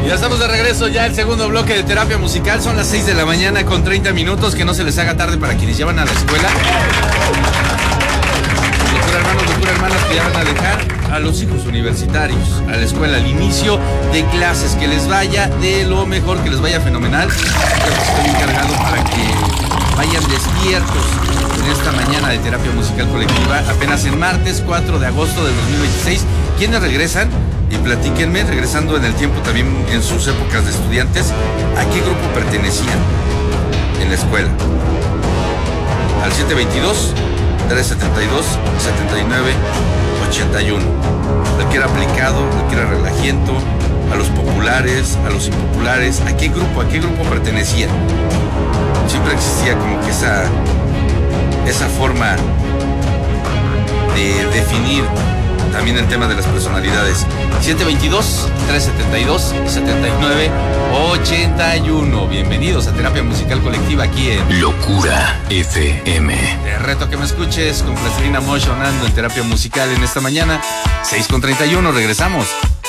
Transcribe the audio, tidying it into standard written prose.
Ya estamos de regreso, ya el segundo bloque de terapia musical. Son las 6 de la mañana con 30 minutos. Que no se les haga tarde para quienes ya van a la escuela. Locura hermanos que ya van a dejar a los hijos universitarios a la escuela, al inicio de clases. Que les vaya de lo mejor, que les vaya fenomenal. Estoy encargado para que vayan despiertos en esta mañana de terapia musical colectiva. Apenas en martes 4 de agosto de 2026. ¿Quiénes regresan? Y platíquenme, regresando en el tiempo también en sus épocas de estudiantes, ¿a qué grupo pertenecían en la escuela? Al 722-372-7981. El que era aplicado, el que era relajiento, a los populares, a los impopulares, ¿a qué grupo pertenecían? Siempre existía como que esa forma de definir también el tema de las personalidades. 722-372-7981. Bienvenidos a Terapia Musical Colectiva aquí en Locura FM. Te reto que me escuches con Plastilina Mosh sonando en Terapia Musical en esta mañana. 6:31, regresamos.